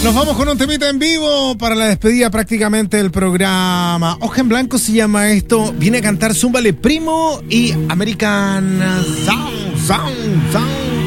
Nos vamos con un temita en vivo para la despedida prácticamente del programa. Hoja en Blanco se llama esto. Viene a cantar Zúmbale Primo y American Sound.